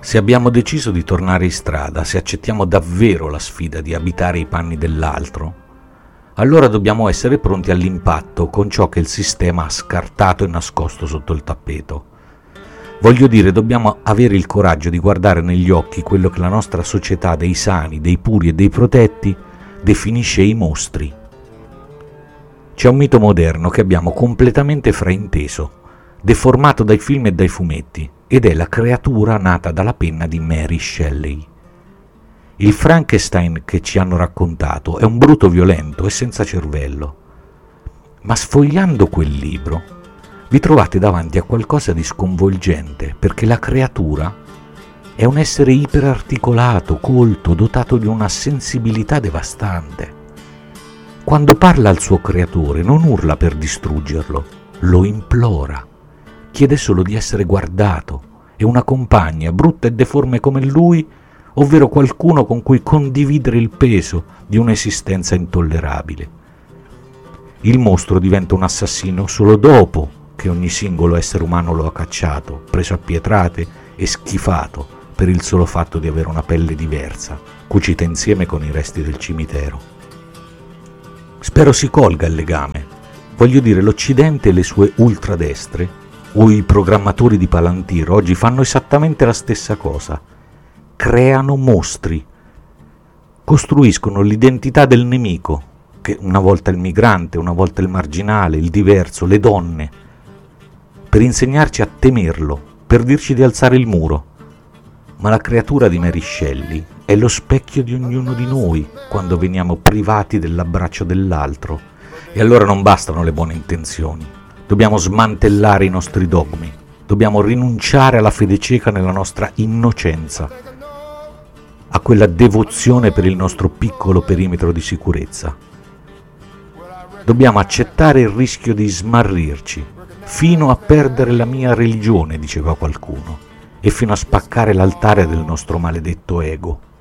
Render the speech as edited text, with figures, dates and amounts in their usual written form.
Se abbiamo deciso di tornare in strada, se accettiamo davvero la sfida di abitare i panni dell'altro, allora dobbiamo essere pronti all'impatto con ciò che il sistema ha scartato e nascosto sotto il tappeto. Voglio dire, dobbiamo avere il coraggio di guardare negli occhi quello che la nostra società dei sani, dei puri e dei protetti definisce i mostri. C'è un mito moderno che abbiamo completamente frainteso, deformato dai film e dai fumetti, ed è la creatura nata dalla penna di Mary Shelley. Il Frankenstein che ci hanno raccontato è un bruto violento e senza cervello. Ma sfogliando quel libro vi trovate davanti a qualcosa di sconvolgente, perché la creatura è un essere iperarticolato, colto, dotato di una sensibilità devastante. Quando parla al suo creatore non urla per distruggerlo, lo implora. Chiede solo di essere guardato e una compagna, brutta e deforme come lui, ovvero qualcuno con cui condividere il peso di un'esistenza intollerabile. Il mostro diventa un assassino solo dopo che ogni singolo essere umano lo ha cacciato, preso a pietrate e schifato per il solo fatto di avere una pelle diversa, cucita insieme con i resti del cimitero. Spero si colga il legame. Voglio dire, l'Occidente e le sue ultradestre o i programmatori di Palantir oggi fanno esattamente la stessa cosa. Creano mostri, costruiscono l'identità del nemico, che una volta il migrante, una volta il marginale, il diverso, le donne, per insegnarci a temerlo, per dirci di alzare il muro. Ma la creatura di Mary Shelley è lo specchio di ognuno di noi quando veniamo privati dell'abbraccio dell'altro, e allora non bastano le buone intenzioni. Dobbiamo smantellare i nostri dogmi, dobbiamo rinunciare alla fede cieca nella nostra innocenza, a quella devozione per il nostro piccolo perimetro di sicurezza. Dobbiamo accettare il rischio di smarrirci, fino a perdere la mia religione, diceva qualcuno, e fino a spaccare l'altare del nostro maledetto ego.